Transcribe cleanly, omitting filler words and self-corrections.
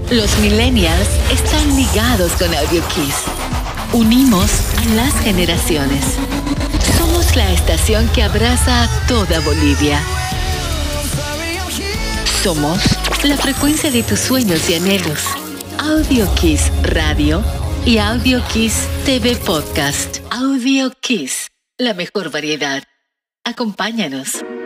Los millennials están ligados con Audio Kiss. Unimos a las generaciones. Somos la estación que abraza a toda Bolivia. Somos la frecuencia de tus sueños y anhelos. Audio Kiss Radio y Audio Kiss TV Podcast. Audio Kiss, la mejor variedad. Acompáñanos.